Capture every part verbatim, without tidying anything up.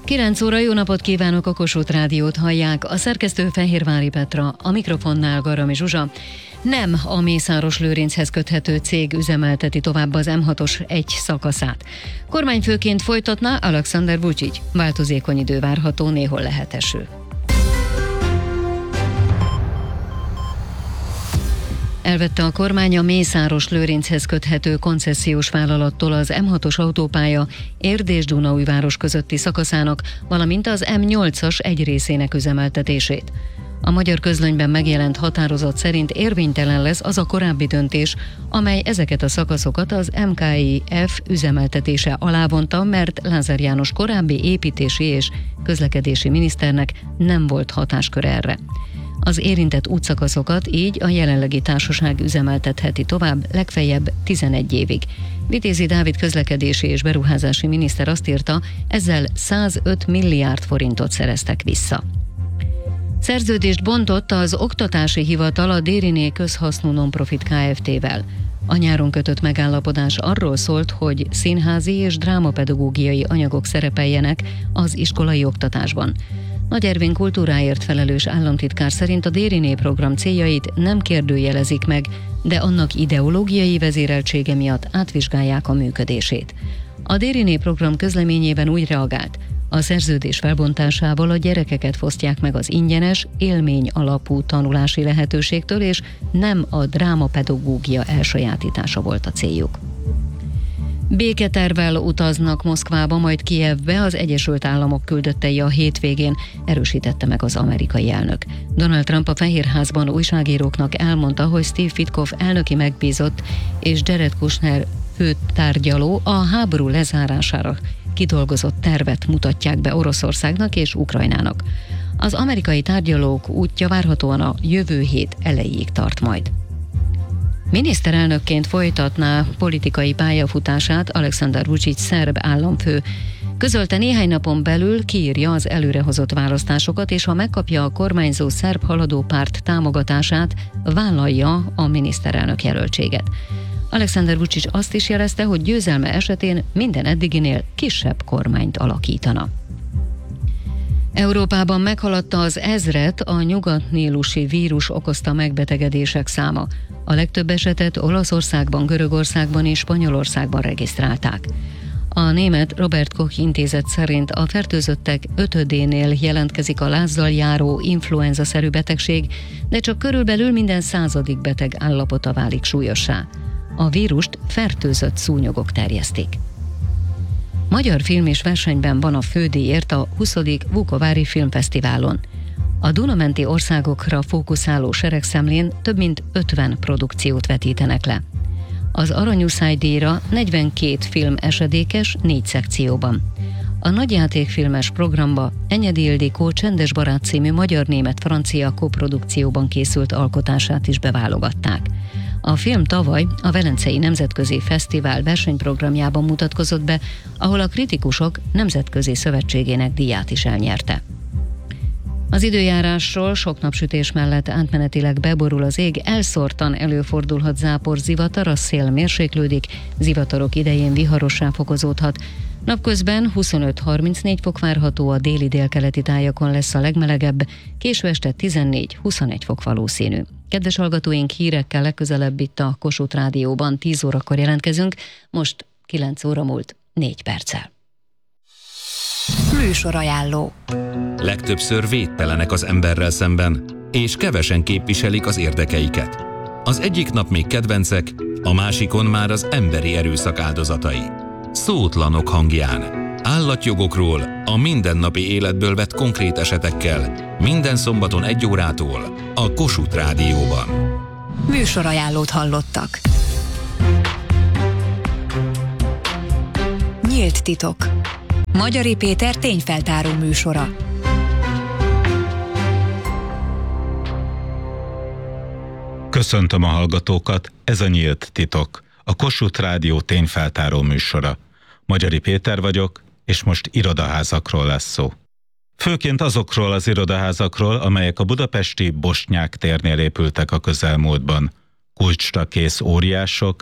kilenc óra, jó napot kívánok, a Kossuth Rádiót hallják. A szerkesztő Fehérvári Petra, a mikrofonnál Garami Zsuzsa. Nem a Mészáros Lőrinchez köthető cég üzemelteti tovább az em hatos egy szakaszát. Kormányfőként folytatná Alexander Vučić. Változékony idő várható, néhol lehet eső. Elvette a kormány a Mészáros Lőrinchez köthető koncesziós vállalattól az em hatos autópálya Érd és Dunaújváros közötti szakaszának, valamint az em nyolcas egy részének üzemeltetését. A Magyar Közlönyben megjelent határozat szerint érvénytelen lesz az a korábbi döntés, amely ezeket a szakaszokat az em ká i ef üzemeltetése alá vonta, mert Lázár János korábbi építési és közlekedési miniszternek nem volt hatáskör erre. Az érintett útszakaszokat így a jelenlegi társaság üzemeltetheti tovább legfeljebb tizenegy évig. Vitézi Dávid közlekedési és beruházási miniszter azt írta, ezzel százöt milliárd forintot szereztek vissza. Szerződést bontott az Oktatási Hivatal a Dériné Közhasznú Nonprofit Kft-vel. A nyáron kötött megállapodás arról szólt, hogy színházi és drámapedagógiai anyagok szerepeljenek az iskolai oktatásban. Nagy Ervin kultúráért felelős államtitkár szerint a Dériné program céljait nem kérdőjelezik meg, de annak ideológiai vezéreltsége miatt átvizsgálják a működését. A Dériné program közleményében úgy reagált, a szerződés felbontásával a gyerekeket fosztják meg az ingyenes, élmény alapú tanulási lehetőségtől, és nem a drámapedagógia elsajátítása volt a céljuk. Béketervvel utaznak Moszkvába, majd Kijevbe az Egyesült Államok küldöttei a hétvégén, erősítette meg az amerikai elnök. Donald Trump a Fehérházban újságíróknak elmondta, hogy Steve Witkoff elnöki megbízott és Jared Kushner főtárgyaló a háború lezárására kidolgozott tervet mutatják be Oroszországnak és Ukrajnának. Az amerikai tárgyalók útja várhatóan a jövő hét elejéig tart majd. Miniszterelnökként folytatná politikai pályafutását Alexander Vučić szerb államfő. Közölte, néhány napon belül kiírja az előrehozott választásokat, és ha megkapja a kormányzó szerb haladó párt támogatását, vállalja a miniszterelnök jelöltséget. Alexander Vučić azt is jelezte, hogy győzelme esetén minden eddiginél kisebb kormányt alakítana. Európában meghaladta az ezret a nyugatnílusi vírus okozta megbetegedések száma. A legtöbb esetet Olaszországban, Görögországban és Spanyolországban regisztrálták. A német Robert Koch intézet szerint a fertőzöttek ötödénél jelentkezik a lázzal járó influenza-szerű betegség, de csak körülbelül minden századik beteg állapota válik súlyossá. A vírust fertőzött szúnyogok terjesztik. Magyar film és versenyben van a fődíjért a huszadik Vukovári Filmfesztiválon. A Duna-menti országokra fókuszáló seregszemlén több mint ötven produkciót vetítenek le. Az Aranyuszáj díjra negyvenkét film esedékes négy szekcióban. A nagyjátékfilmes programba Enyedi Ildikó Csendes barát című magyar-német-francia koprodukcióban készült alkotását is beválogatták. A film tavaly a Velencei Nemzetközi Fesztivál versenyprogramjában mutatkozott be, ahol a Kritikusok Nemzetközi Szövetségének díját is elnyerte. Az időjárásról: sok napsütés mellett átmenetileg beborul az ég, elszórtan előfordulhat zápor, zivatar, a szél mérséklődik, zivatarok idején viharossá fokozódhat. Napközben huszonöt-harmincnégy fok várható, a déli délkeleti tájakon lesz a legmelegebb, késő este tizennégy-huszonegy fok valószínű. Kedves hallgatóink, hírekkel legközelebb itt a Kossuth Rádióban tíz órakor jelentkezünk, most kilenc óra múlt négy perccel. Műsorajánló. Legtöbbször védtelenek az emberrel szemben, és kevesen képviselik az érdekeiket. Az egyik nap még kedvencek, a másikon már az emberi erőszak áldozatai. Szótlanok hangján. Állatjogokról, a mindennapi életből vett konkrét esetekkel, minden szombaton egy órától a Kossuth Rádióban. Műsorajánlót hallottak. Nyílt titok. Magyari Péter tényfeltáró műsora. Köszöntöm a hallgatókat, ez a Nyílt titok, a Kossuth Rádió tényfeltáró műsora. Magyari Péter vagyok, és most irodaházakról lesz szó. Főként azokról az irodaházakról, amelyek a budapesti Bosnyák térnél épültek a közelmúltban. Kulcsra kész óriások,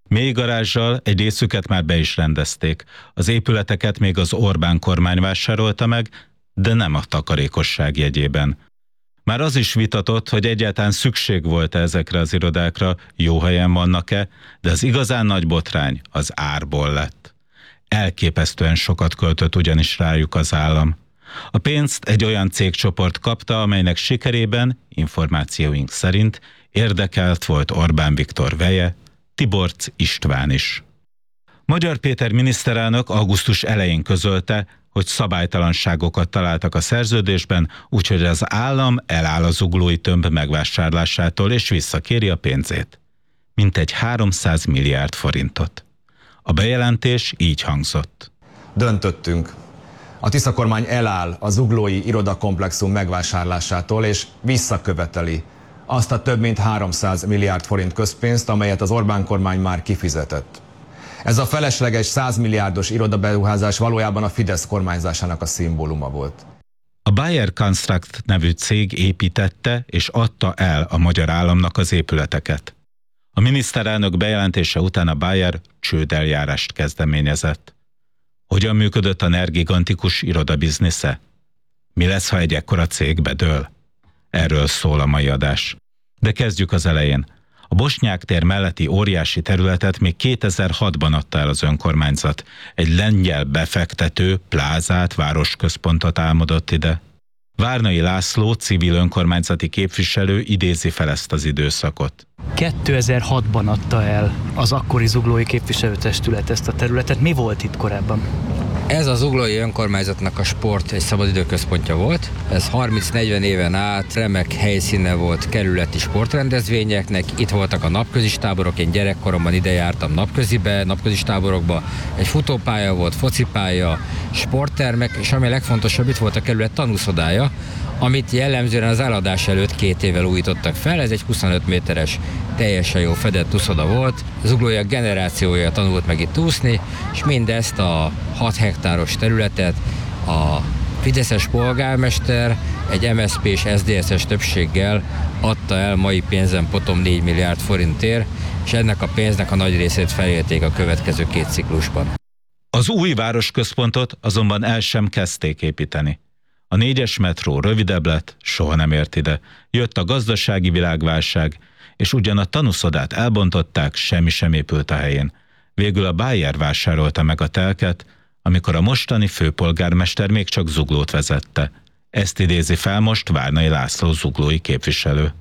Mélygarázssal egy részüket már be is rendezték. Az épületeket még az Orbán kormány vásárolta meg, de nem a takarékosság jegyében. Már az is vitatott, hogy egyáltalán szükség volt-e ezekre az irodákra, jó helyen vannak-e, de az igazán nagy botrány az árból lett. Elképesztően sokat költött ugyanis rájuk az állam. A pénzt egy olyan cégcsoport kapta, amelynek sikerében, információink szerint, érdekelt volt Orbán Viktor veje, Tiborcz István is. Magyar Péter miniszterelnök augusztus elején közölte, hogy szabálytalanságokat találtak a szerződésben, úgyhogy az állam eláll a zuglói tömb megvásárlásától és visszakéri a pénzét. Mintegy háromszáz milliárd forintot. A bejelentés így hangzott. Döntöttünk. A Tisza kormány eláll a zuglói irodakomplexum megvásárlásától és visszaköveteli azt a több mint háromszáz milliárd forint közpénzt, amelyet az Orbán kormány már kifizetett. Ez a felesleges száz milliárdos irodaberuházás valójában a Fidesz kormányzásának a szimbóluma volt. A Bayer Construct nevű cég építette és adta el a magyar államnak az épületeket. A miniszterelnök bejelentése után a Bayer csődeljárást kezdeményezett. Hogyan működött a NER gigantikus irodabiznisze? Mi lesz, ha egy ekkora cég bedől? Erről szól a mai adás. De kezdjük az elején. A Bosnyák tér melletti óriási területet még kétezer-hatban adta el az önkormányzat. Egy lengyel befektető plázát, városközpontot álmodott ide. Várnai László, civil önkormányzati képviselő idézi fel ezt az időszakot. kétezer-hatban adta el az akkori zuglói képviselőtestület ezt a területet. Mi volt itt korábban? Ez a zuglói önkormányzatnak a sport és szabadidőközpontja volt. Ez harminc-negyven éven át remek helyszíne volt kerületi sportrendezvényeknek. Itt voltak a napközis táborok, én gyerekkoromban ide jártam napközibe, napközis táborokba. Egy futópálya volt, focipálya, sporttermek, és ami a legfontosabb, itt volt a kerület tanúszodája, amit jellemzően az eladás előtt két évvel újítottak fel. Ez egy huszonöt méteres, teljesen jó fedett úszoda volt. Zuglóiak generációja tanult meg itt úszni, és mindezt a hat hektáros területet a fideszes polgármester egy em es zé pé és es zé dé es-es többséggel adta el mai pénzen potom négy milliárd forintért, és ennek a pénznek a nagy részét felélték a következő két ciklusban. Az új városközpontot azonban el sem kezdték építeni. A négyes metró rövidebb lett, soha nem ért ide. Jött a gazdasági világválság, és ugyan a tanúszodát elbontották, semmi sem épült a helyén. Végül a Bayer vásárolta meg a telket, amikor a mostani főpolgármester még csak Zuglót vezette. Ezt idézi fel most Várnai László zuglói képviselő.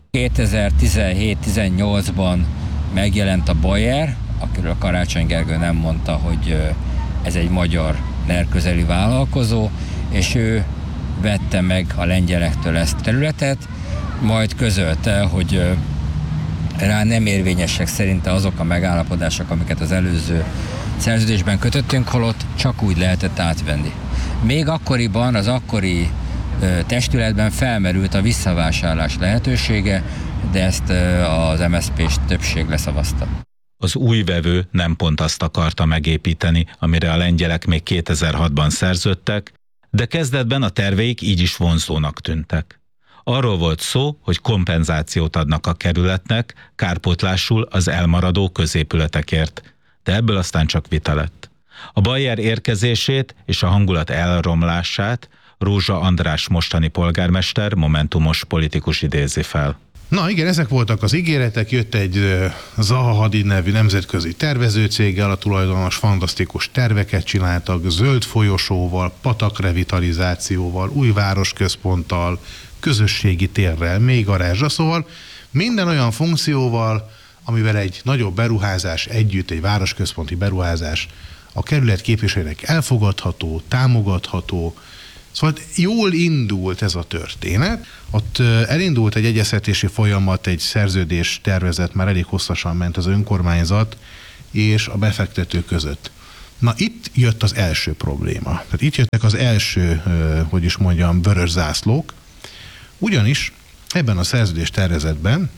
kétezer-tizenhét-tizennyolcban megjelent a Bayer, akiről a Karácsony Gergő nem mondta, hogy ez egy magyar NER közeli vállalkozó, és ő vette meg a lengyelektől ezt a területet, majd közölte, hogy rá nem érvényesek szerinte azok a megállapodások, amiket az előző szerződésben kötöttünk, holott csak úgy lehetett átvenni. Még akkoriban, az akkori testületben felmerült a visszavásárlás lehetősége, de ezt az em es zé pé-s többség leszavazta. Az új vevő nem pont azt akarta megépíteni, amire a lengyelek még kétezer-hatban szerződtek, de kezdetben a terveik így is vonzónak tűntek. Arról volt szó, hogy kompenzációt adnak a kerületnek, kárpótlásul az elmaradó középületekért, de ebből aztán csak vita lett. A Bayer érkezését és a hangulat elromlását Rózsa András mostani polgármester, momentumos politikus idézi fel. Na igen, ezek voltak az ígéretek, jött egy Zaha Hadid nevű nemzetközi tervezőcéggel, a tulajdonos fantasztikus terveket csináltak, zöld folyosóval, patakrevitalizációval, új városközponttal, közösségi térrel, még garázsra, szóval minden olyan funkcióval, amivel egy nagyobb beruházás együtt, egy városközponti beruházás a kerület képviselőnek elfogadható, támogatható. Szóval jól indult ez a történet. Ott elindult egy egyeztetési folyamat, egy szerződés tervezet, már elég hosszasan ment az önkormányzat és a befektető között. Na itt jött az első probléma. Tehát itt jöttek az első, hogy is mondjam, vörös zászlók, ugyanis ebben a szerződés tervezetben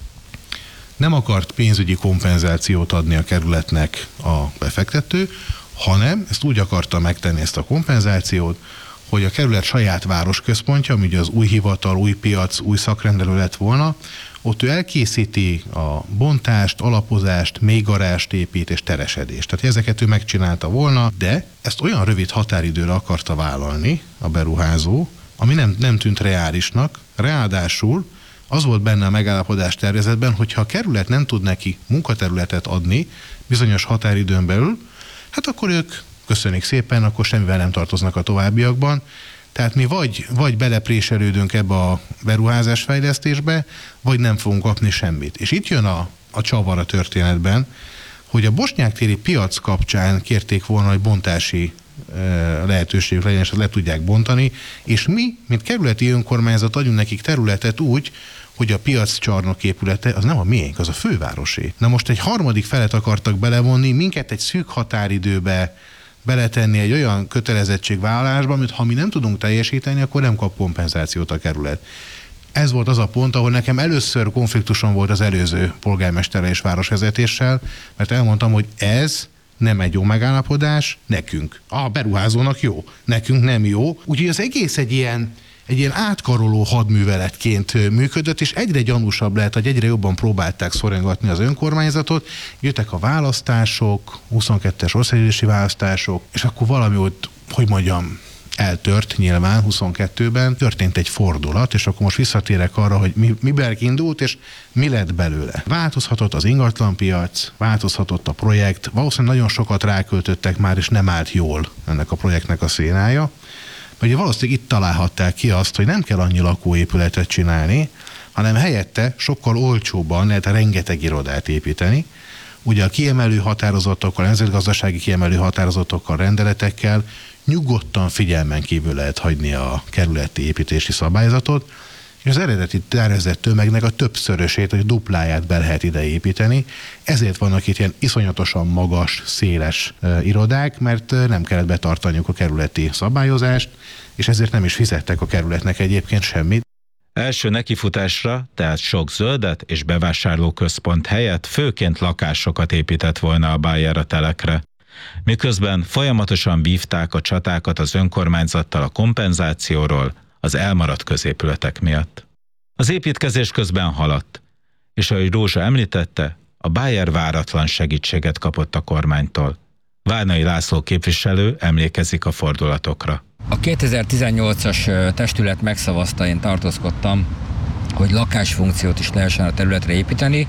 nem akart pénzügyi kompenzációt adni a kerületnek a befektető, hanem ezt úgy akarta megtenni ezt a kompenzációt, hogy a kerület saját városközpontja, ami ugye az új hivatal, új piac, új szakrendelő lett volna, ott ő elkészíti a bontást, alapozást, mélygarást épít és teresedést. Tehát ezeket ő megcsinálta volna, de ezt olyan rövid határidőre akarta vállalni a beruházó, ami nem, nem tűnt reálisnak. Ráadásul az volt benne a megállapodás tervezetben, hogy ha a kerület nem tud neki munkaterületet adni bizonyos határidőn belül, hát akkor ők köszönik szépen, akkor semmivel nem tartoznak a továbbiakban. Tehát mi vagy, vagy belepréselődünk ebbe a beruházásfejlesztésbe, vagy nem fogunk kapni semmit. És itt jön a, a csavar a történetben, hogy a bosnyák-téri piac kapcsán kérték volna, hogy bontási e, lehetőségük legyen, és azt le tudják bontani, és mi, mint kerületi önkormányzat adjunk nekik területet úgy, hogy a piac csarnok épülete az nem a miénk, az a fővárosé. Na most egy harmadik felet akartak belevonni, minket egy szűk határidőbe beletenni egy olyan kötelezettségvállalásba, amit ha mi nem tudunk teljesíteni, akkor nem kap kompenzációt a kerület. Ez volt az a pont, ahol nekem először konfliktusom volt az előző polgármesterrel és városvezetéssel, mert elmondtam, hogy ez nem egy jó megállapodás nekünk. A beruházónak jó, nekünk nem jó. Úgyhogy az egész egy ilyen, egy ilyen átkaroló hadműveletként működött, és egyre gyanúsabb lehet, hogy egyre jobban próbálták szorongatni az önkormányzatot. Jöttek a választások, huszonkettes országgyűlési választások, és akkor valami ott, hogy mondjam, eltört nyilván huszonkettőben, történt egy fordulat, és akkor most visszatérek arra, hogy mi, miben indult, és mi lett belőle. Változhatott az ingatlanpiac, változhatott a projekt, valószínűleg nagyon sokat ráköltöttek már, és nem állt jól ennek a projektnek a szénája. Ugye valószínűleg itt találhatták ki azt, hogy nem kell annyi lakóépületet csinálni, hanem helyette sokkal olcsóbban lehet rengeteg irodát építeni. Ugye a kiemelő határozatokkal, nemzetgazdasági kiemelő határozatokkal, rendeletekkel nyugodtan figyelmen kívül lehet hagyni a kerületi építési szabályzatot, és az eredeti tervezett tömegnek a többszörösét, vagy dupláját be lehet ide építeni. Ezért vannak itt ilyen iszonyatosan magas, széles e, irodák, mert e, nem kellett betartaniuk a kerületi szabályozást, és ezért nem is fizettek a kerületnek egyébként semmit. Első nekifutásra, tehát sok zöldet és bevásárlóközpont helyett főként lakásokat épített volna a Bayer a telekre. Miközben folyamatosan vívták a csatákat az önkormányzattal a kompenzációról, az elmaradt középületek miatt. Az építkezés közben haladt, és ahogy Rózsa említette, a Bayer váratlan segítséget kapott a kormánytól. Várnai László képviselő emlékezik a fordulatokra. A kétezer-tizennyolcas testület megszavazta, én tartózkodtam, hogy lakásfunkciót is lehessen a területre építeni,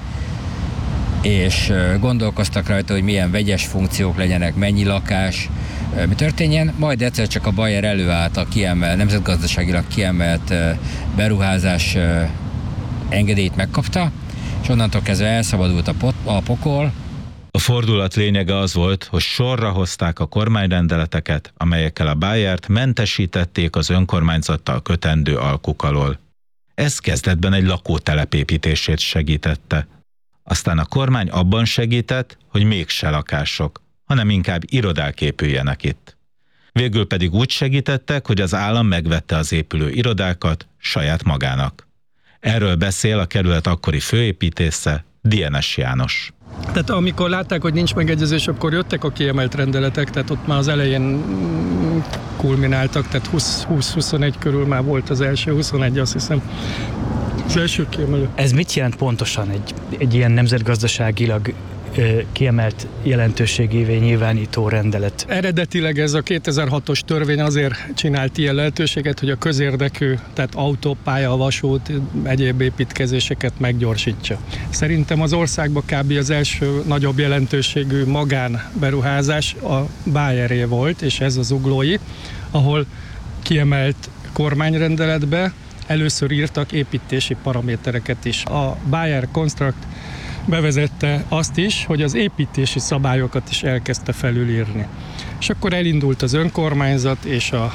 és gondolkoztak rajta, hogy milyen vegyes funkciók legyenek, mennyi lakás, mi történjen. Majd egyszer csak a Bayer előállt a kiemelt, nemzetgazdaságilag kiemelt beruházás engedélyt megkapta, és onnantól kezdve elszabadult a, pot, a pokol. A fordulat lényege az volt, hogy sorra hozták a kormányrendeleteket, amelyekkel a Bayert mentesítették az önkormányzattal kötendő alkuk alól. Ez kezdetben egy lakótelep építését segítette. Aztán a kormány abban segített, hogy mégse lakások, hanem inkább irodák épüljenek itt. Végül pedig úgy segítettek, hogy az állam megvette az épülő irodákat saját magának. Erről beszél a kerület akkori főépítésze, Dienes János. Tehát amikor látták, hogy nincs megegyezés, akkor jöttek a kiemelt rendeletek, tehát ott már az elején kulmináltak, tehát húsz-huszonegy körül már volt az első, huszonegy azt hiszem. Az első kiemelő. Ez mit jelent pontosan egy, egy ilyen nemzetgazdaságilag kiemelt jelentőségévé nyilvánító rendelet? Eredetileg ez a kétezer-hatos törvény azért csinált ilyen lehetőséget, hogy a közérdekű, tehát autópálya, vasút, egyéb építkezéseket meggyorsítsa. Szerintem az országban kb. Az első nagyobb jelentőségű magánberuházás a Bayeré volt, és ez az Zuglói, ahol kiemelt kormányrendeletbe először írtak építési paramétereket is. A Bayer Construct bevezette azt is, hogy az építési szabályokat is elkezdte felülírni. És akkor elindult az önkormányzat és a,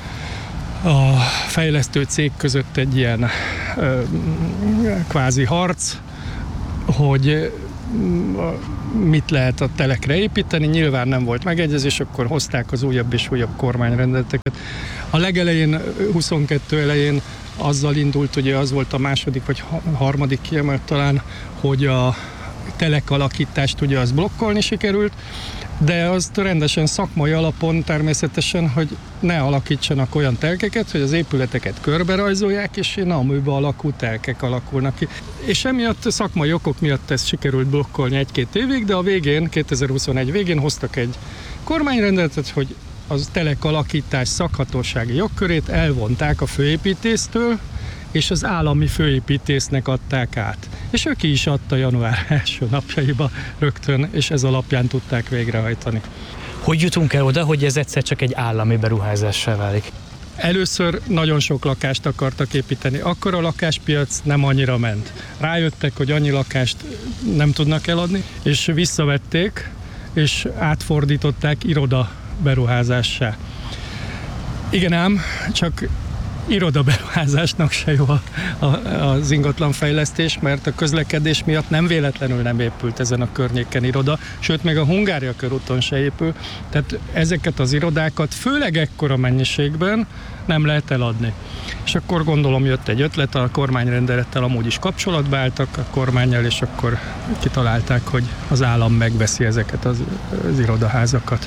a fejlesztő cég között egy ilyen ö, kvázi harc, hogy mit lehet a telekre építeni. Nyilván nem volt megegyezés, akkor hozták az újabb és újabb kormányrendeleteket. A legelején, huszonkettő elején azzal indult, ugye az volt a második vagy harmadik kiemelt talán, hogy a telekalakítást ugye az blokkolni sikerült, de azt rendesen szakmai alapon természetesen, hogy ne alakítsanak olyan telkeket, hogy az épületeket körberajzolják, és ilyen amőbe alakú telkek alakulnak ki. És emiatt szakmai okok miatt ezt sikerült blokkolni egy-két évig, de a végén, kétezer-huszonegy végén hoztak egy kormányrendeletet, hogy az telekalakítás szakhatósági jogkörét elvonták a főépítésztől, és az állami főépítésznek adták át. És ő ki is adta január első napjaiba rögtön, és ez alapján tudták végrehajtani. Hogy jutunk el oda, hogy ez egyszer csak egy állami beruházássá válik? Először nagyon sok lakást akartak építeni, akkor a lakáspiac nem annyira ment. Rájöttek, hogy annyi lakást nem tudnak eladni, és visszavették, és átfordították iroda beruházássá. Igen ám, csak irodaberuházásnak se jó a, a, az ingatlanfejlesztés, mert a közlekedés miatt nem véletlenül nem épült ezen a környéken iroda, sőt, még a Hungária körúton se épül, tehát ezeket az irodákat főleg ekkora mennyiségben nem lehet eladni. És akkor gondolom jött egy ötlet, a kormányrendelettel amúgy is kapcsolatba álltak a kormánnyal, és akkor kitalálták, hogy az állam megveszi ezeket az, az irodaházakat.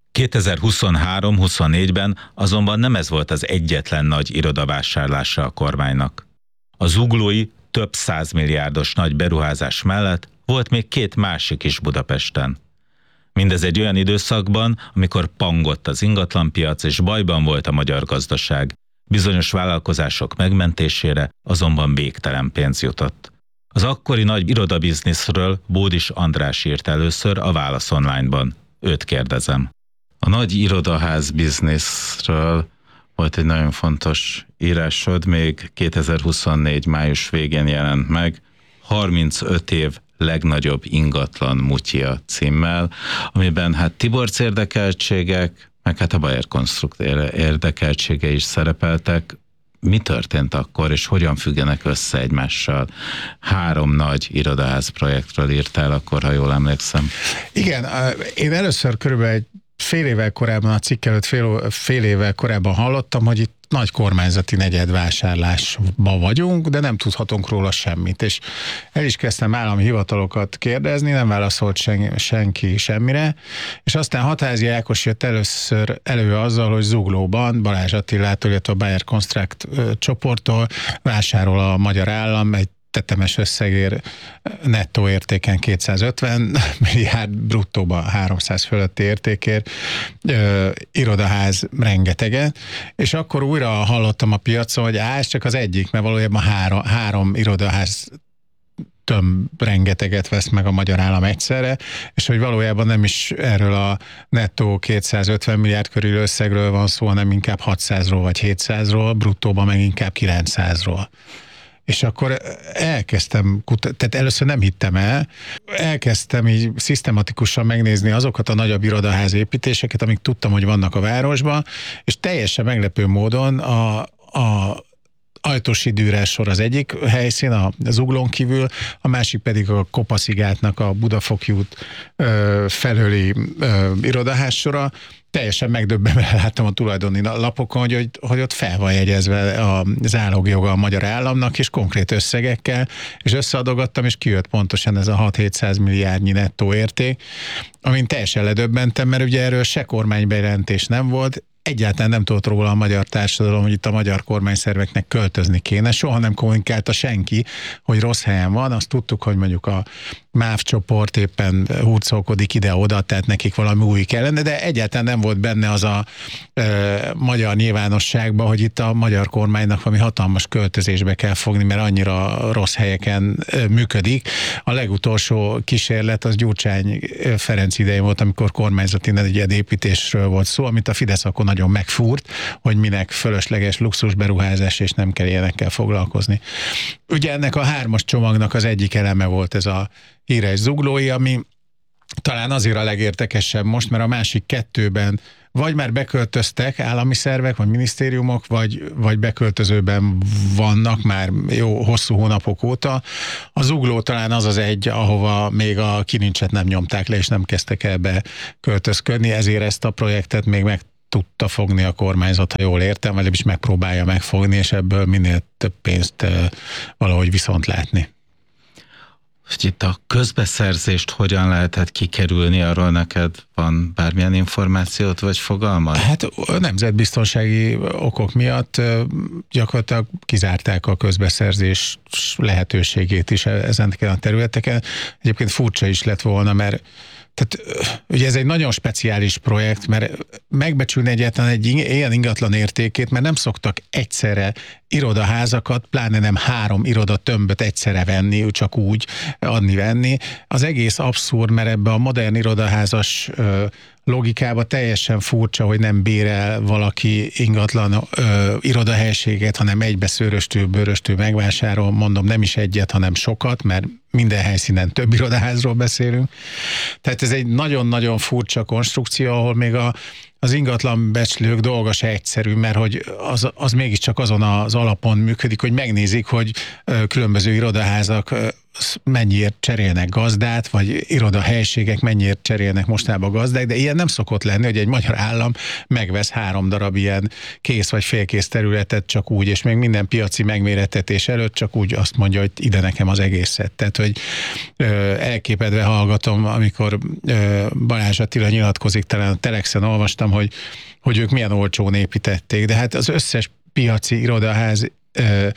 kétezer-huszonhárom-huszonnégyben azonban nem ez volt az egyetlen nagy irodavásárlása a kormánynak. A zuglói több százmilliárdos nagy beruházás mellett volt még két másik is Budapesten. Mindez egy olyan időszakban, amikor pangott az ingatlanpiac és bajban volt a magyar gazdaság. Bizonyos vállalkozások megmentésére azonban végtelen pénz jutott. Az akkori nagy irodabizniszről Bódis András írt először a Válasz Online-ban. Őt kérdezem. A nagy irodaház bizniszről volt egy nagyon fontos írásod, még kétezer-huszonnégy május végén jelent meg, harmincöt év legnagyobb ingatlan mutya címmel, amiben hát Tiborcs érdekeltségek, meg hát a Bayer Konstrukt érdekeltsége is szerepeltek. Mi történt akkor, és hogyan függenek össze egymással? Három nagy irodaház projektről írtál akkor, ha jól emlékszem. Igen, én először körülbelül egy fél évvel korábban, a cikk előtt fél, fél évvel korábban hallottam, hogy itt nagy kormányzati negyedvásárlásban vagyunk, de nem tudhatunk róla semmit. És el is kezdtem állami hivatalokat kérdezni, nem válaszolt sen, senki semmire, és aztán Hatházi Ákos jött először elő azzal, hogy Zuglóban Balázs Attilától, illetve a Bayer Construct csoporttól vásárol a magyar állam egy tetemes összegér nettó értéken kétszázötven milliárd, bruttóban háromszáz fölötti értékért ö, irodaház rengeteget, és akkor újra hallottam a piacon, hogy á, ez csak az egyik, mert valójában három, három irodaház több rengeteget vesz meg a magyar állam egyszerre, és hogy valójában nem is erről a nettó kétszázötven milliárd körül összegről van szó, hanem inkább hatszázról vagy hétszázról, bruttóban meg inkább kilencszázról. És akkor elkezdtem, tehát először nem hittem el, elkezdtem így szisztematikusan megnézni azokat a nagyobb irodaház építéseket, amik tudtam, hogy vannak a városban, és teljesen meglepő módon a, a Ajtósi Dürer sor az egyik helyszín, a Zuglón kívül, a másik pedig a Kopaszigátnak a Budafok út ö, felőli ö, irodaház sora. Teljesen megdöbbenve láttam a tulajdoni lapokon, hogy, hogy, hogy ott fel van jegyezve a zálogjoga a magyar államnak, és konkrét összegekkel, és összeadogattam, és kijött pontosan ez a hat-hétszáz milliárdnyi nettó érték, amin teljesen ledöbbentem, mert ugye erről se kormánybejelentés nem volt, egyáltalán nem tudott róla a magyar társadalom, hogy itt a magyar kormányszerveknek költözni kéne. Soha nem kommunikálta senki, hogy rossz helyen van. Azt tudtuk, hogy mondjuk a MÁV csoport éppen hurcolkodik ide-oda, tehát nekik valami új kellene, de egyáltalán nem volt benne az a e, magyar nyilvánosságban, hogy itt a magyar kormánynak valami hatalmas költözésbe kell fogni, mert annyira rossz helyeken e, működik. A legutolsó kísérlet az Gyurcsány Ferenc idején volt, amikor kormányzati negyedépítésről volt szó, amit a Fidesz akkor nagyon megfúrt, hogy minek fölösleges luxusberuházás, és nem kell ilyenekkel foglalkozni. Ugye ennek a hármas csomagnak az egyik eleme volt ez a híres zuglói, ami talán azért a legértekesebb most, mert a másik kettőben vagy már beköltöztek állami szervek, vagy minisztériumok, vagy, vagy beköltözőben vannak már jó hosszú hónapok óta. A Zugló talán az az egy, ahova még a kilincset nem nyomták le, és nem kezdtek el beköltözködni, ezért ezt a projektet még meg tudta fogni a kormányzat, ha jól értem, vagy is megpróbálja megfogni, és ebből minél több pénzt valahogy viszont látni. hogy itt a közbeszerzést hogyan lehetett kikerülni, arról neked van bármilyen információt vagy fogalmad? Hát a nemzetbiztonsági okok miatt gyakorlatilag kizárták a közbeszerzés lehetőségét is ezeken a területeken. Egyébként furcsa is lett volna, mert tehát ugye ez egy nagyon speciális projekt, mert megbecsülni egyáltalán egy ilyen ingatlan értékét, mert nem szoktak egyszerre irodaházakat, pláne nem három irodatömböt egyszerre venni, csak úgy adni-venni. Az egész abszurd, mert ebbe a modern irodaházas logikába teljesen furcsa, hogy nem bérel valaki ingatlan ö, irodahelységet, hanem egybe szőröstől, bőröstől megvásárol, mondom nem is egyet, hanem sokat, mert minden helyszínen több irodaházról beszélünk. Tehát ez egy nagyon-nagyon furcsa konstrukció, ahol még a az ingatlan becslők dolga se egyszerű, mert hogy az, az mégiscsak azon az alapon működik, hogy megnézik, hogy különböző irodaházak mennyiért cserélnek gazdát, vagy irodahelységek mennyiért cserélnek mostában gazdák, de ilyen nem szokott lenni, hogy egy magyar állam megvesz három darab ilyen kész vagy félkész területet csak úgy, és még minden piaci megmérettetés előtt csak úgy azt mondja, hogy ide nekem az egészet. Tehát, hogy ö, elképedve hallgatom, amikor ö, Balázs Attila nyilatkozik, talán a Telexen olvastam, hogy, hogy ők milyen olcsón építették, de hát az összes piaci irodaház ö,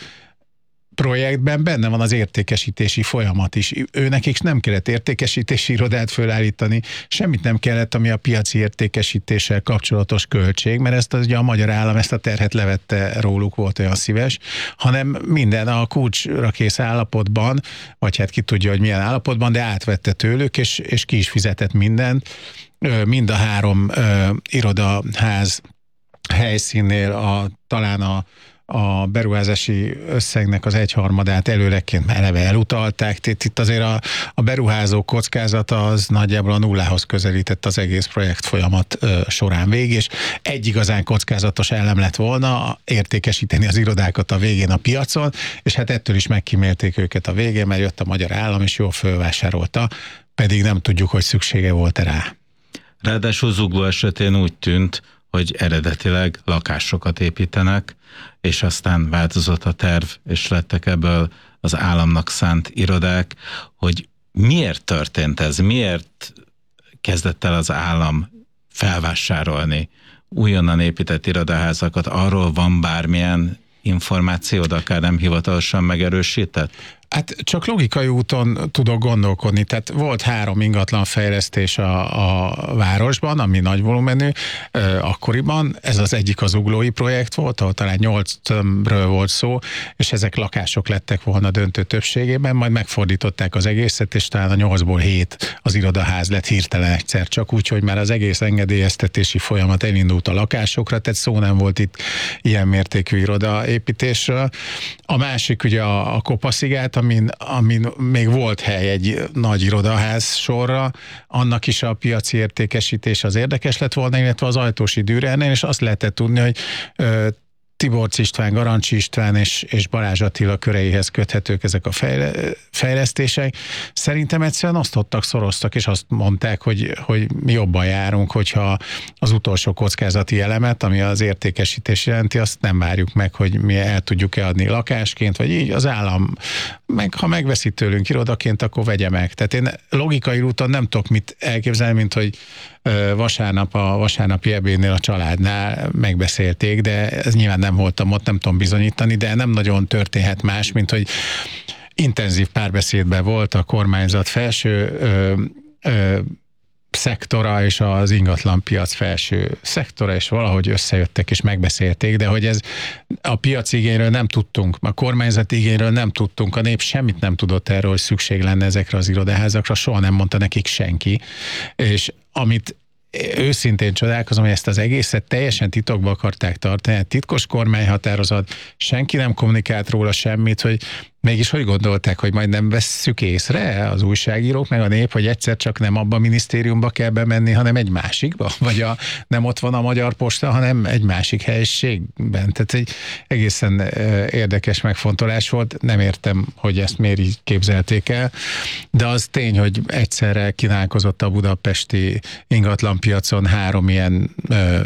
projektben benne van az értékesítési folyamat is. Őnekik nem kellett értékesítési irodát fölállítani, semmit nem kellett, ami a piaci értékesítéssel kapcsolatos költség, mert ezt az, ugye a magyar állam ezt a terhet levette róluk, volt olyan szíves, hanem minden a kulcsra kész állapotban, vagy hát ki tudja, hogy milyen állapotban, de átvette tőlük, és, és ki is fizetett mindent. Mind a három ö, irodaház helyszínnél a, talán a a beruházási összegnek az egyharmadát előreként eleve elutalták. Itt azért a, a beruházó kockázata az nagyjából a nullához közelített az egész projekt folyamat ö, során végig, és egy igazán kockázatos elem lett volna értékesíteni az irodákat a végén a piacon, és hát ettől is megkímélték őket a végén, mert jött a magyar állam, és jól fölvásárolta, pedig nem tudjuk, hogy szüksége volt-e rá. Ráadásul Zugló esetén úgy tűnt, hogy eredetileg lakásokat építenek, és aztán változott a terv, és lettek ebből az államnak szánt irodák, hogy miért történt ez, miért kezdett el az állam felvásárolni újonnan épített irodaházakat, arról van bármilyen információd, akár nem hivatalosan megerősített? Hát csak logikai úton tudok gondolkodni. Tehát volt három ingatlan fejlesztés a, a városban, ami nagy volumenű, ö, akkoriban. Ez az egyik az Zuglói projekt volt, ahol talán nyolc tömbről volt szó, és ezek lakások lettek volna döntő többségében, majd megfordították az egészet, és talán a nyolcból hét az irodaház lett hirtelen egyszer csak, úgyhogy már az egész engedélyeztetési folyamat elindult a lakásokra, tehát szó nem volt itt ilyen mértékű irodaépítésről. A másik ugye a, a Kopaszigát, amin, amin még volt hely egy nagy irodaház sorra, annak is a piaci értékesítés az érdekes lett volna, illetve az Ajtósi Dürernél, és azt lehetett tudni, hogy ö, Tiborcs István, Garancsi István és, és Balázs Attila köreihez köthetők ezek a fejle, fejlesztések. Szerintem egyszerűen osztottak, szoroztak, és azt mondták, hogy, hogy mi jobban járunk, hogyha az utolsó kockázati elemet, ami az értékesítés jelenti, azt nem várjuk meg, hogy mi el tudjuk-e adni lakásként, vagy így az állam, meg, ha megveszi tőlünk irodaként, akkor vegye meg. Tehát én logikai úton nem tudok mit elképzelni, mint hogy vasárnap a vasárnapi ebédnél a családnál megbeszélték, de ez nyilván nem voltam ott, nem tudom bizonyítani, de nem nagyon történhet más, mint hogy intenzív párbeszédben volt a kormányzat felső ö, ö, szektora és az ingatlanpiac felső szektora, és valahogy összejöttek és megbeszélték, de hogy ez a piac igényről nem tudtunk, a kormányzat igényről nem tudtunk, a nép semmit nem tudott erről, hogy szükség lenne ezekre az irodaházakra, soha nem mondta nekik senki, és amit őszintén csodálkozom, hogy ezt az egészet teljesen titokba akarták tartani, titkos kormányhatározat, senki nem kommunikált róla semmit, hogy mégis hogy gondolták, hogy majd nem vesszük észre az újságírók, meg a nép, hogy egyszer csak nem abba a minisztériumba kell bemenni, hanem egy másikba? Vagy a, nem ott van a Magyar Posta, hanem egy másik helyiségben. Tehát egy egészen érdekes megfontolás volt. Nem értem, hogy ezt miért így képzelték el, de az tény, hogy egyszerre kínálkozott a budapesti ingatlanpiacon három ilyen ö,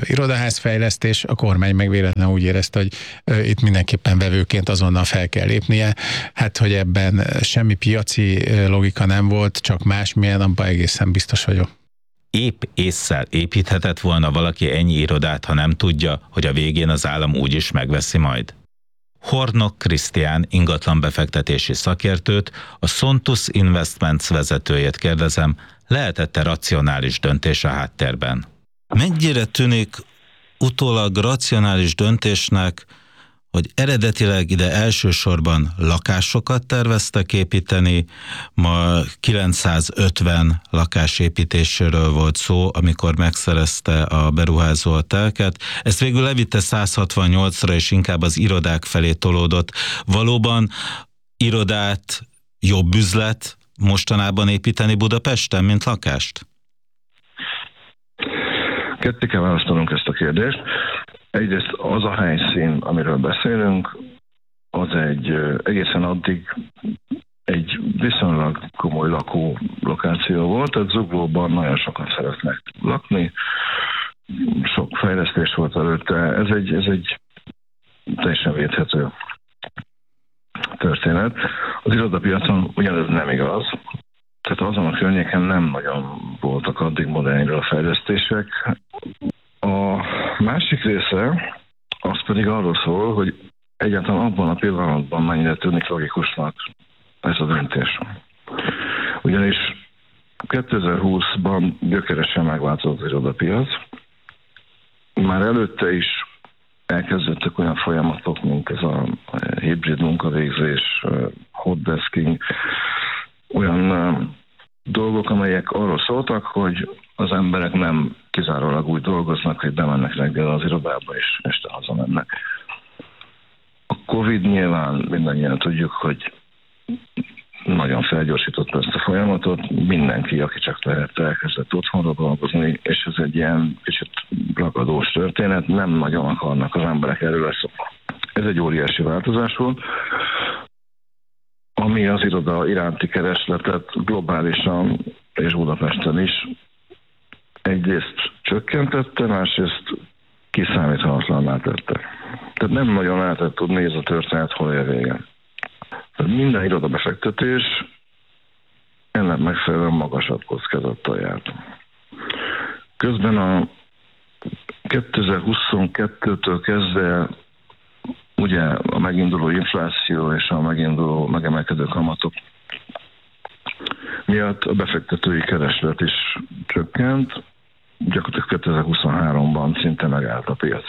irodaházfejlesztés, a kormány meg véletlenül úgy érezte, hogy ö, itt mindenképpen vevőként azonnal fel kell lépnie. Hát, hogy ebben semmi piaci logika nem volt, csak másmilyen, abban egészen biztos vagyok. Épp ésszel építhetett volna valaki ennyi irodát, ha nem tudja, hogy a végén az állam úgyis megveszi majd? Hornok Krisztián ingatlanbefektetési szakértőt, a Sontus Investments vezetőjét kérdezem, lehetett-e racionális döntés a háttérben? Mennyire tűnik utólag racionális döntésnek, hogy eredetileg ide elsősorban lakásokat terveztek építeni, ma kilencszázötven lakásépítéséről volt szó, amikor megszerezte a beruházó a telket. Ezt végül levitte száz hatvannyolcra, és inkább az irodák felé tolódott. Valóban irodát jobb üzlet mostanában építeni Budapesten, mint lakást? Ketté kell választanunk ezt a kérdést. Egyrészt az a helyszín, amiről beszélünk, az egy egészen addig egy viszonylag komoly lakó lokáció volt, tehát Zuglóban nagyon sokan szeretnek lakni, sok fejlesztés volt előtte, ez egy, ez egy teljesen védhető történet. Az irodapiacon ugyanez nem igaz, tehát azon a környéken nem nagyon voltak addig modern fejlesztések. A másik része az pedig arról szól, hogy egyáltalán abban a pillanatban mennyire tűnik logikusnak ez a döntés. Ugyanis kétezer-húszban gyökeresen megváltozott az irodapiac. Már előtte is elkezdődtek olyan folyamatok, mint ez a hibrid munkavégzés, hotdesking, olyan dolgok, amelyek arról szóltak, hogy az emberek nem kizárólag úgy dolgoznak, hogy bemennek reggel az irodába, és este hazamennek. A Covid nyilván mindannyian tudjuk, hogy nagyon felgyorsította ezt a folyamatot. Mindenki, aki csak lehet, elkezdett otthonra dolgozni, és ez egy ilyen kicsit ragadós történet, nem nagyon akarnak az emberek erről leszokni. Ez egy óriási változás volt, ami az iroda iránti keresletet globálisan és Budapesten is egyrészt csökkentette, másrészt kiszámíthatatlanná tette. Tehát nem nagyon lehetett tudni, ez a történet hol ér vége. Tehát minden irodabefektetés ennek megfelelően magasabb kockázattal járt. Közben a kétezer-huszonkettőtől kezdve ugye a meginduló infláció és a meginduló megemelkedő kamatok miatt a befektetői kereslet is csökkent, gyakorlatilag kétezer-huszonháromban szinte megállt a piac.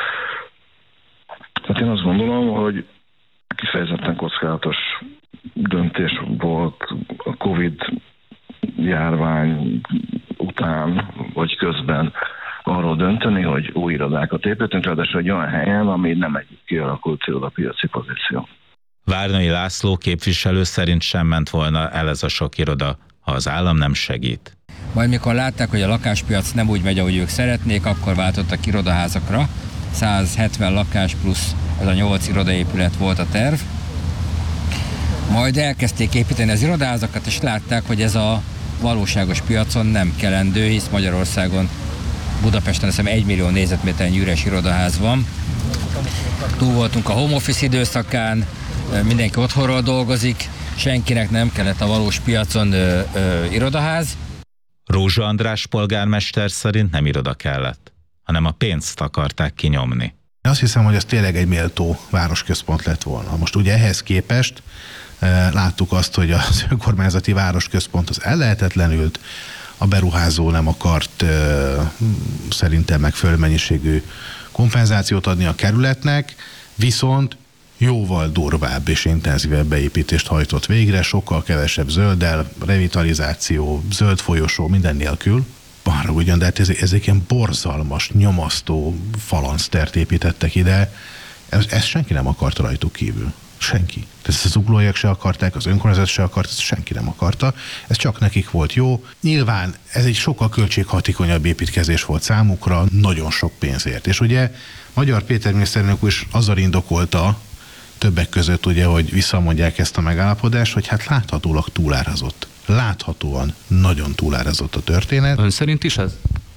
Tehát én azt gondolom, hogy kifejezetten kockázatos döntés volt a Covid járvány után vagy közben arról dönteni, hogy új irodákat építünk, ráadásul egy olyan helyen, ami nem egy kialakult irodapiaci pozíció. Várnai László képviselő szerint sem ment volna el ez a sok iroda, ha az állam nem segít. Majd mikor látták, hogy a lakáspiac nem úgy megy, ahogy ők szeretnék, akkor váltottak irodaházakra. száz hetven lakás plusz ez a nyolc irodaépület volt a terv. Majd elkezdték építeni az irodaházakat, és látták, hogy ez a valóságos piacon nem kelendő, hisz Magyarországon, Budapesten azt hiszem egy millió négyzetméternyi üres irodaház van. Túl voltunk a home office időszakán, mindenki otthonról dolgozik, senkinek nem kellett a valós piacon ö, ö, irodaház. Rózsa András polgármester szerint nem iroda kellett, hanem a pénzt akarták kinyomni. Azt hiszem, hogy ez tényleg egy méltó városközpont lett volna. Most ugye ehhez képest e, láttuk azt, hogy az önkormányzati városközpont az ellehetetlenült, a beruházó nem akart e, szerintem megfelelő mennyiségű kompenzációt adni a kerületnek, viszont jóval durvább és intenzívebb beépítést hajtott végre, sokkal kevesebb zölddel, revitalizáció, zöld folyosó, minden nélkül. Bárra ugyan, de hát ez, ezek ilyen borzalmas, nyomasztó falanctert építettek ide, ezt ez senki nem akart rajtuk kívül. Senki. Tehát ezt az zuglóiak se akarták, az önkormányzat se akart, ezt senki nem akarta. Ez csak nekik volt jó. Nyilván ez egy sokkal költséghatékonyabb építkezés volt számukra, nagyon sok pénzért. És ugye Magyar Péter miniszterelnök úr is azzal indokolta, többek között ugye, hogy visszamondják ezt a megállapodást, hogy hát láthatólag túlárazott. Láthatóan nagyon túlárazott a történet. Ön szerint is ez?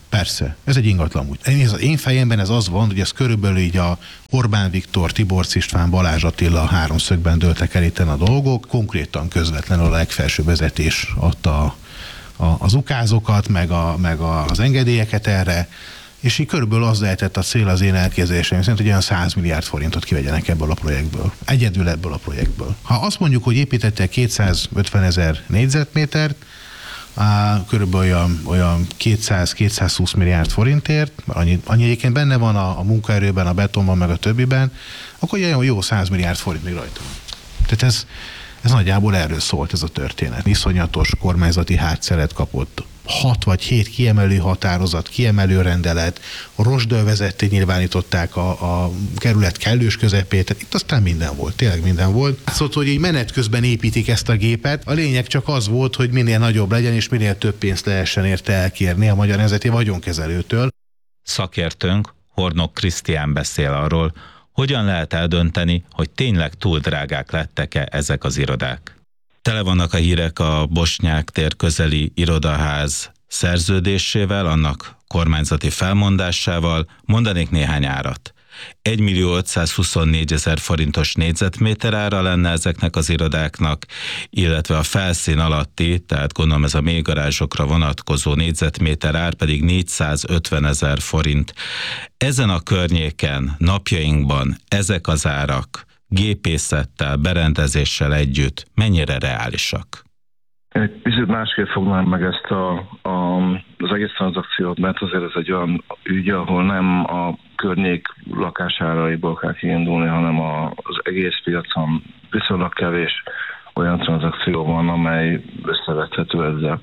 Persze, ez egy ingatlan úgy. Én, az én fejemben ez az van, hogy ez körülbelül így a Orbán Viktor, Tiborcs István, Balázs Attila háromszögben dőltek el itten a dolgok, konkrétan közvetlenül a legfelső vezetés adta a, a, az ukázokat, meg, a, meg a, az engedélyeket erre, és így körülbelül az lehetett a cél az én elképzelésem szerint, hogy olyan száz milliárd forintot kivegyenek ebből a projektből. Egyedül ebből a projektből. Ha azt mondjuk, hogy építettek kétszázötven ezer négyzetmétert, körülbelül olyan, olyan kétszáz-kétszázhúsz milliárd forintért, annyi, annyi egyébként benne van a, a munkaerőben, a betonban, meg a többiben, akkor olyan jó száz milliárd forint még rajta van. Tehát ez, ez nagyjából erről szólt ez a történet. Iszonyatos kormányzati hátszeret kapott. Hat vagy hét kiemelő határozat, kiemelő rendelet, rozsdől vezetté nyilvánították a, a kerület kellős közepét, itt aztán minden volt, tényleg minden volt. Szóval, hogy így menet közben építik ezt a gépet, a lényeg csak az volt, hogy minél nagyobb legyen, és minél több pénzt lehessen érte elkérni a Magyar Nemzeti Vagyonkezelőtől. Szakértőnk, Hornok Krisztián beszél arról, hogyan lehet eldönteni, hogy tényleg túl drágák lettek-e ezek az irodák. Tele vannak a hírek a Bosnyák tér közeli irodaház szerződésével, annak kormányzati felmondásával. Mondanék néhány árat. egymillió-ötszázhuszonnégy ezer forintos négyzetméter ára lenne ezeknek az irodáknak, illetve a felszín alatti, tehát gondolom ez a mélygarázsokra vonatkozó négyzetméter ár pedig négyszázötven ezer forint. Ezen a környéken napjainkban ezek az árak gépészettel, berendezéssel együtt mennyire reálisak? Egy picit másképp fognám meg ezt a, a, az egész tranzakciót, mert azért ez egy olyan ügy, ahol nem a környék lakásáraiból kell kiindulni, hanem a, az egész piacon viszonylag kevés olyan tranzakció van, amely összevethető ezzel.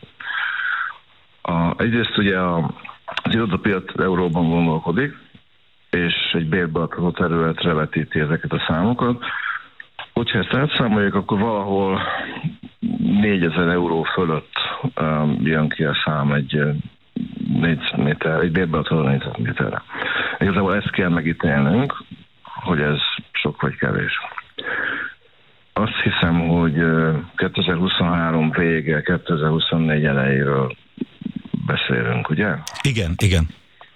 A, egyrészt ugye a, az irodapiac euróban gondolkodik, és egy bérbeadható területre vetíti ezeket a számokat. Hogyha ezt átszámoljuk, akkor valahol négyezer euró fölött um, jön ki a szám egy négyzetméter, egy bérbeadható négyzetméterre. Igazából ezt kell megítélnünk, hogy ez sok vagy kevés. Azt hiszem, hogy kétezer-huszonhárom vége, kétezer-huszonnégy elejéről beszélünk, ugye? Igen, igen.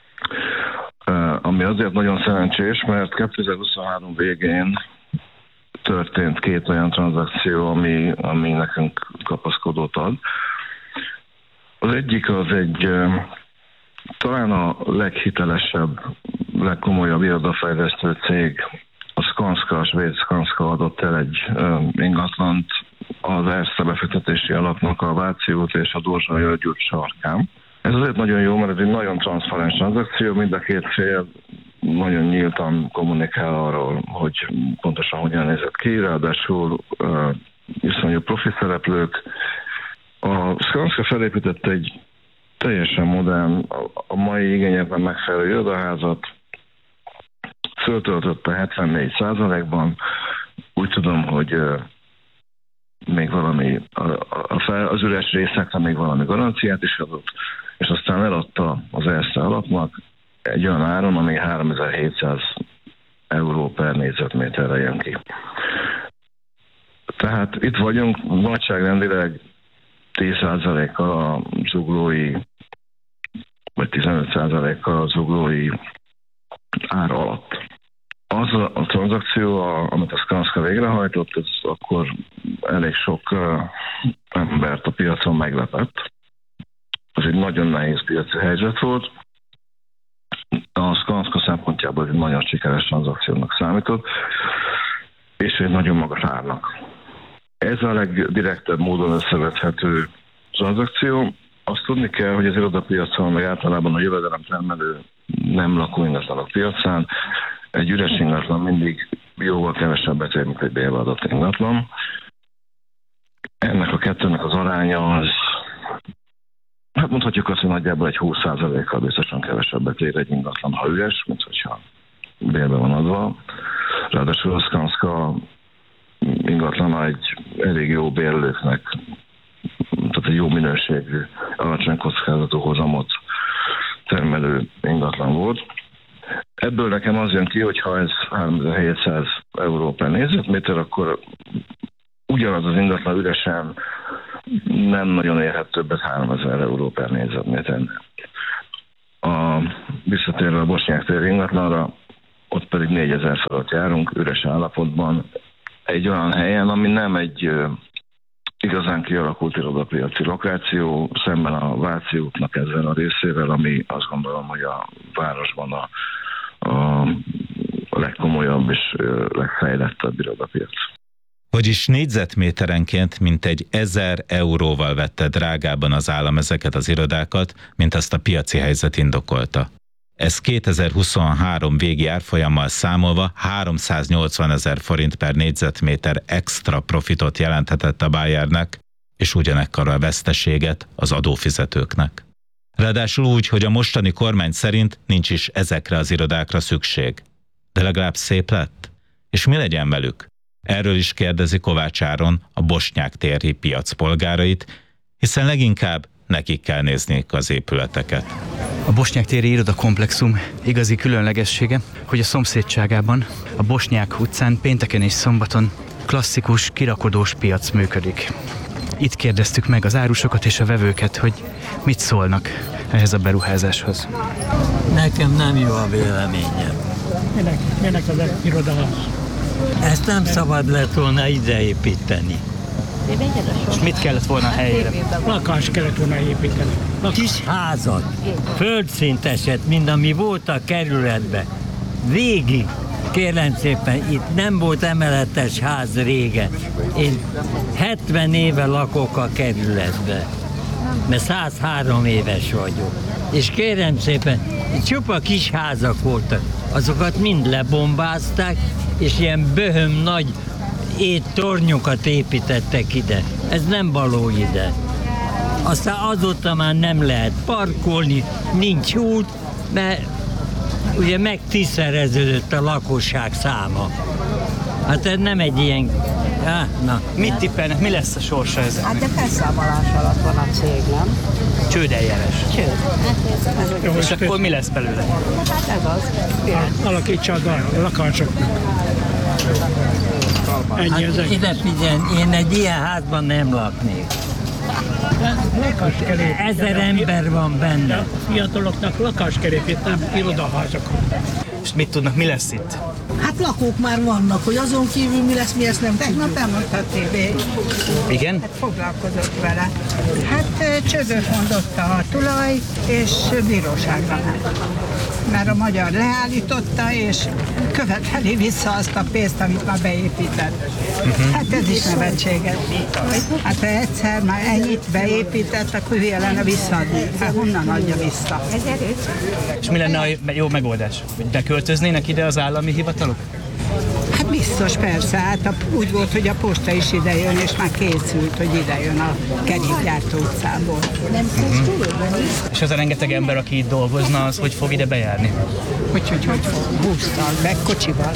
Ami azért nagyon szerencsés, mert kétezer-huszonhárom végén történt két olyan tranzakció, ami, ami nekünk kapaszkodót ad. Az egyik az egy talán a leghitelesebb, legkomolyabb irodafejlesztő cég, a Skanska, a svéd Skanska adott el egy ingatlant az Erste befektetési alapnak a Váci út és a Dózsa György út sarkán. Ez azért nagyon jó, mert ez egy nagyon transzparens tranzakció, mind a két fél nagyon nyíltan kommunikál arról, hogy pontosan hogyan nézett ki, ráadásul uh, iszonyú profi szereplők. A Skanska felépített egy teljesen modern, a mai igényekben megfelelő irodaházat, föltöltötte hetvennégy százalékban. Úgy tudom, hogy uh, még valami, a, a fel, az üres részekre még valami garanciát is adott, és aztán eladta az Erste alapnak egy olyan áron, ami háromezer-hétszáz euró per négyzetméterre jön ki. Tehát itt vagyunk nagyságrendileg tíz százalékkal a zuglói, vagy tizenöt százalékkal a zuglói ár alatt. Az a, a tranzakció, a, amit a Skanska végrehajtott, ez akkor elég sok uh, embert a piacon meglepett. Ez egy nagyon nehéz piaci helyzet volt. A Skanska szempontjából egy nagyon sikeres tranzakciónak számított, és egy nagyon magas árnak. Ez a legdirektebb módon összevethető tranzakció. Azt tudni kell, hogy az irodapiacon, meg általában a jövedelem termelő nem lakóingatlanok piacán egy üres ingatlan mindig jóval kevesebbet ér, mint egy bérbeadott ingatlan. Ennek a kettőnek az aránya az, hát mondhatjuk azt, hogy nagyjából egy húsz százalékkal biztosan kevesebbet ér egy ingatlan, ha üres, mint hogyha bérbe van adva. Ráadásul a Skanska ingatlana egy elég jó bérlőknek, tehát egy jó minőségű, alacsony kockázatú hozamot termelő ingatlan volt. Ebből nekem az jön ki, hogy ha ez háromezer-hétszáz euró per négyzetméter, akkor ugyanaz az ingatlan üresen nem nagyon érhet többet háromezer euró per négyzetméter. visszatérve a Bosnyák tér ingatlanra, ott pedig négyezer fölött járunk, üres állapotban, egy olyan helyen, ami nem egy igazán kialakult irodapiaci lokáció, szemben a Váci útnak ezzel a részével, ami azt gondolom, hogy a városban a, a legkomolyabb és legfejlettebb irodapiac. Vagyis négyzetméterenként mintegy ezer euróval vette drágában az állam ezeket az irodákat, mint azt a piaci helyzet indokolta. Ez kétezer-huszonhárom végi árfolyammal számolva háromszáznyolcvanezer forint per négyzetméter extra profitot jelenthetett a Bayernek, és ugyanekkora a veszteséget az adófizetőknek. Ráadásul úgy, hogy a mostani kormány szerint nincs is ezekre az irodákra szükség. De legalább szép lett. És mi legyen velük? Erről is kérdezi Kovács Áron, a Bosnyák téri piac polgárait, hiszen leginkább nekik kell nézniük az épületeket. A Bosnyák téri irodakomplexum igazi különlegessége, hogy a szomszédságában, a Bosnyák utcán pénteken és szombaton klasszikus, kirakodós piac működik. Itt kérdeztük meg az árusokat és a vevőket, hogy mit szólnak ehhez a beruházáshoz. Nekem nem jó a véleményem. Minek, minek az irodaház? Ezt nem szabad lett volna ideépíteni. És mit kellett volna a helyére? Lakást kellett volna építeni. Lakás. Kis házat, földszinteset, mind ami volt a kerületben. Végig, kérlem szépen, itt nem volt emeletes ház régen. Én hetven éve lakok a kerületben, mert száz három éves vagyok. És kérem szépen, itt csupa kis házak voltak, azokat mind lebombázták, és ilyen böhöm nagy éttornyokat építettek ide. Ez nem való ide. Aztán azóta már nem lehet parkolni, nincs út, mert ugye megtízszereződött a lakosság száma. Hát ez nem egy ilyen... Há, na. Mit tippelnek, mi lesz a sorsa ezzel? Hát de felszámolás alatt van a cég, nem? Csődeljárás. Csőd. Hát, és akkor mi lesz belőle? Hát ez az. Alakítsa a lakásoknak. Ennyi az hát ide figyelj, én egy ilyen házban nem laknék. Ezer ember van benne. A fiataloknak lakást kell építeni, nem irodaházakat. És mit tudnak, mi lesz itt? Hát lakók már vannak, hogy azon kívül mi lesz, mi ezt nem tudjuk. Tegnap elmondta a té vé. Igen? Hát foglalkozott vele. Hát csődöt mondott a tulaj, és bíróságra ment. Mert a magyar leállította, és követeli vissza azt a pénzt, amit már beépített. Uh-huh. Hát ez is nevetséges. Hát ha egyszer már ennyit beépített, akkor hülye lenne visszaadni. Hát honnan adja vissza? És mi lenne a jó megoldás? Hogy beköltöznének ide az állami hivatalok? Hát biztos, persze. Hát úgy volt, hogy a posta is ide jön, és már készült, hogy ide jön a kerékgyártó utcából. Uh-huh. És az a rengeteg ember, aki itt dolgozna, az hogy fog ide bejárni? Hogy, hogy, hogy fog? Busztal, meg kocsival.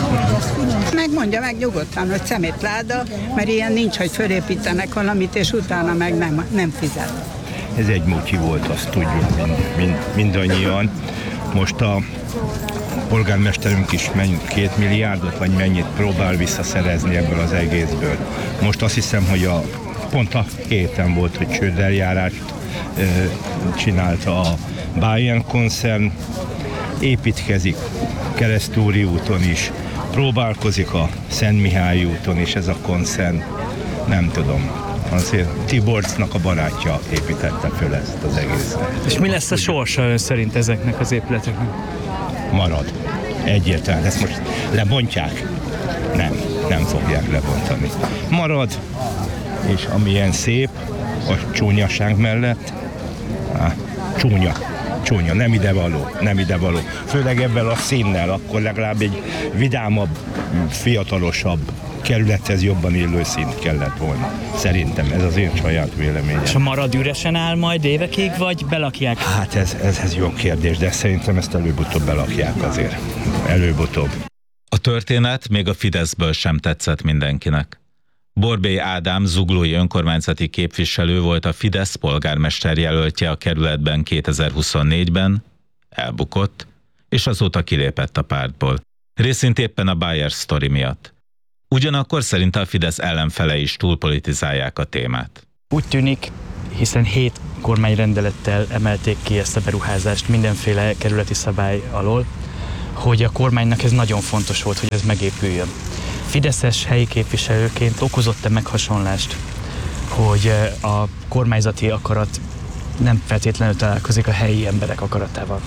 Megmondja meg nyugodtan, hogy szemétláda, mert ilyen nincs, hogy fölépítenek valamit, és utána meg nem, nem fizet. Ez egy mutyi volt, azt tudjuk mind, mind, mindannyian. Most a polgármesterünk is mennyi, két milliárdot, vagy mennyit próbál visszaszerezni ebből az egészből. Most azt hiszem, hogy a, pont a héten volt, hogy csődeljárást e, csinálta a Bayern koncern, építkezik Keresztúri úton is, próbálkozik a Szent Mihály úton is ez a koncern, nem tudom. Azért Tiborcnak a barátja építette föl ezt az egészet. És mi lesz a sorsa ön szerint ezeknek az épületeknek? Marad. Egyértelműen. Ezt most lebontják? Nem, nem fogják lebontani. Marad, és amilyen szép, a csúnyaság mellett, á, csúnya, csúnya, nem idevaló, nem idevaló. Főleg ebben a színnel, akkor legalább egy vidámabb, fiatalosabb, kerülethez jobban illő szint kellett volna. Szerintem ez az én saját véleményem. És a marad üresen áll majd évekig, vagy belakják? Hát ez, ez, ez jó kérdés, de szerintem ezt előbb-utóbb belakják azért. Előbb-utóbb. A történet még a Fideszből sem tetszett mindenkinek. Borbély Ádám zuglói önkormányzati képviselő volt a Fidesz polgármester jelöltje a kerületben kétezer-huszonnégyben, elbukott, és azóta kilépett a pártból. Részint éppen a Bayer sztori miatt. Ugyanakkor szerinte a Fidesz ellenfele is túlpolitizálják a témát. Úgy tűnik, hiszen hét kormányrendelettel emelték ki ezt a beruházást mindenféle kerületi szabály alól, hogy a kormánynak ez nagyon fontos volt, hogy ez megépüljön. Fideszes helyi képviselőként okozott-e meghasonlást, hogy a kormányzati akarat nem feltétlenül találkozik a helyi emberek akaratával?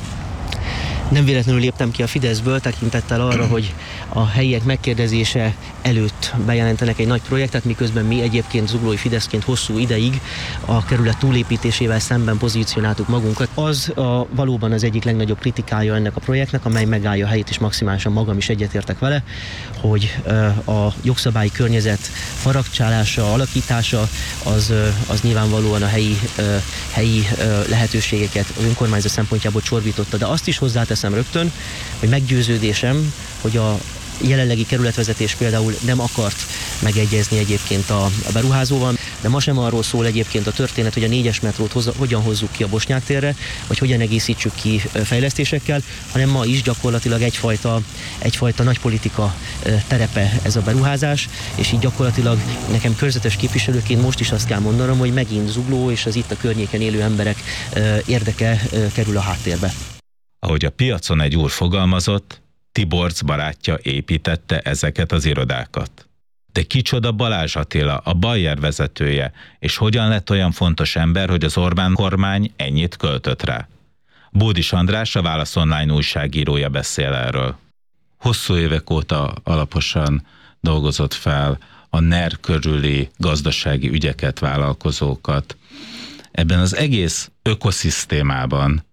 Nem véletlenül léptem ki a Fideszből, tekintettel arra, hogy a helyiek megkérdezése előtt bejelentenek egy nagy projektet, miközben mi egyébként zuglói Fideszként hosszú ideig a kerület túlépítésével szemben pozícionáltuk magunkat. Az a, valóban az egyik legnagyobb kritikája ennek a projektnek, amely megállja a helyét, és maximálisan magam is egyetértek vele, hogy a jogszabályi környezet faragcsálása, alakítása az, az nyilvánvalóan a helyi, helyi lehetőségeket az önkormányzat szempontjából csorbította, de azt is hozzáteszem rögtön, hogy meggyőződésem, hogy a jelenlegi kerületvezetés például nem akart megegyezni egyébként a, a beruházóval, de ma sem arról szól egyébként a történet, hogy a négyes metrót hozzá, hogyan hozzuk ki a Bosnyák térre, vagy hogyan egészítsük ki fejlesztésekkel, hanem ma is gyakorlatilag egyfajta, egyfajta nagypolitika terepe ez a beruházás, és így gyakorlatilag nekem körzetes képviselőként most is azt kell mondanom, hogy megint Zugló és az itt a környéken élő emberek érdeke kerül a háttérbe. Ahogy a piacon egy úr fogalmazott, Tiborcs barátja építette ezeket az irodákat. De kicsoda Balázs Attila, a Bayer vezetője, és hogyan lett olyan fontos ember, hogy az Orbán kormány ennyit költött rá? Bódis András, a Válasz Online újságírója beszél erről. Hosszú évek óta alaposan dolgozott fel a NER körüli gazdasági ügyeket, vállalkozókat. Ebben az egész ökoszisztémában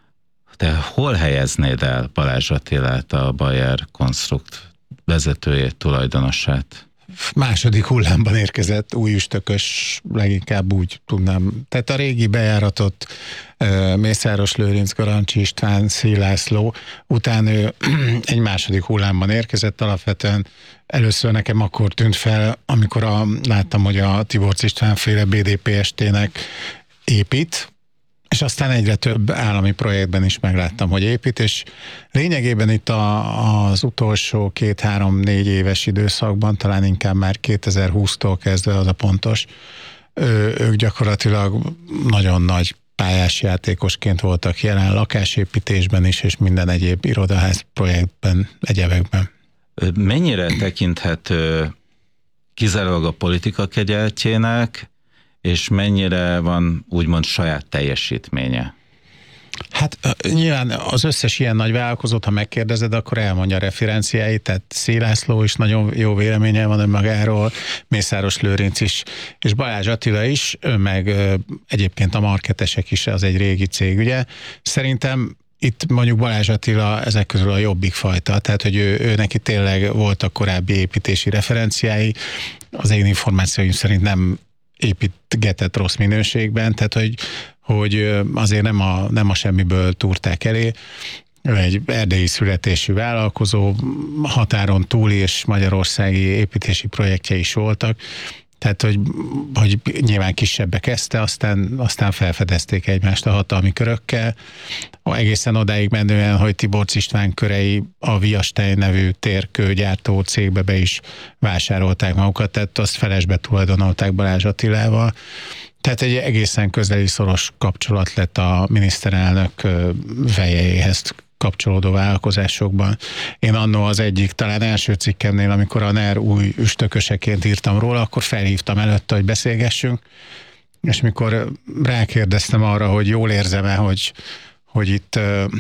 te hol helyeznéd el Balázs Attilát, a Bayer Konstrukt vezetőjét, tulajdonosát? Második hullámban érkezett, új üstökös, leginkább úgy tudnám. Tehát a régi bejáratott uh, Mészáros Lőrinc, Garancsi István, Szél László, utána ő egy második hullámban érkezett. Alapvetően először nekem akkor tűnt fel, amikor a, láttam, hogy a Tiborcs István féle bé dé pé es té-nek épít, és aztán egyre több állami projektben is megláttam, hogy épít, és lényegében itt a, az utolsó két-három-négy éves időszakban, talán inkább már kétezer-húsztól kezdve az a pontos, ő, ők gyakorlatilag nagyon nagy pályás játékosként voltak jelen lakásépítésben is, és minden egyéb irodaház projektben, egyebekben. Mennyire tekinthető kizárólag a politika kegyeltjének, és mennyire van úgymond saját teljesítménye? Hát nyilván az összes ilyen nagy vállalkozót, ha megkérdezed, akkor elmondja a referenciáit, tehát Szél László is nagyon jó véleménye van önmagáról, Mészáros Lőrinc is, és Balázs Attila is, ő meg egyébként a marketesek is, az egy régi cég, ugye. Szerintem itt mondjuk Balázs Attila ezek közül a jobbik fajta, tehát hogy ő, ő neki tényleg voltak korábbi építési referenciái, az én információim szerint nem építgetett rossz minőségben, tehát hogy, hogy azért nem a, nem a semmiből túrták elé. Ő egy erdélyi születésű vállalkozó, határon túli és magyarországi építési projektje is voltak, tehát hogy, hogy nyilván kisebbek kezdte, aztán, aztán felfedezték egymást a hatalmi körökkel, egészen odáig menően, hogy Tiborcs István körei a Viastein nevű térkőgyártó cégbe be is vásárolták magukat, tehát azt felesbe tulajdonolták Balázs Attilával. Tehát egy egészen közeli szoros kapcsolat lett a miniszterelnök vejeihez kapcsolódó vállalkozásokban. Én annó az egyik, talán első cikkemnél, amikor a NER új üstököseként írtam róla, akkor felhívtam előtte, hogy beszélgessünk, és mikor rákérdeztem arra, hogy jól érzem-e, hogy, hogy itt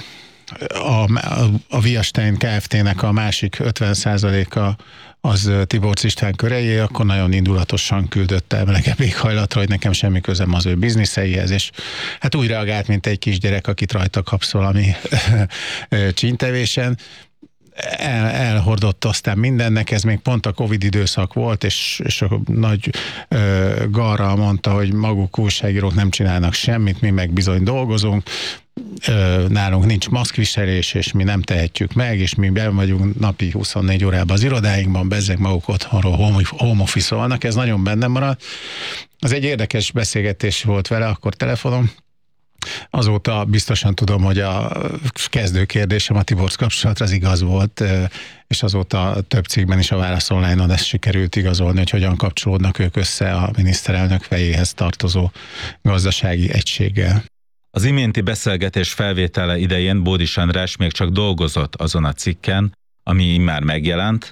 a, a, a Viastein Kft-nek a másik ötven százaléka az Tiborcs István körejé, akkor nagyon indulatosan küldött el melegebb éghajlatra, hogy nekem semmi közem az ő bizniszeihez, és hát úgy reagált, mint egy kisgyerek, akit rajta kapsz valami csíntevésen. El, elhordott aztán mindennek, ez még pont a Covid időszak volt, és, és a nagy ö, garral mondta, hogy maguk újságírók nem csinálnak semmit, mi meg bizony dolgozunk, ö, nálunk nincs maszkviselés, és mi nem tehetjük meg, és mi ben vagyunk napi huszonnégy órában az irodáinkban, bezzeg maguk otthonról home, home office-olnak, ez nagyon bennem maradt. Az egy érdekes beszélgetés volt vele, akkor telefonon, Azóta biztosan tudom, hogy a kezdő kérdésem a Tiborcs kapcsolatra az igaz volt, és azóta több cikkben is a Válasz Online-on ezt sikerült igazolni, hogy hogyan kapcsolódnak ők össze a miniszterelnök fejéhez tartozó gazdasági egységgel. Az iménti beszélgetés felvétele idején Bódis András még csak dolgozott azon a cikken, ami immár megjelent,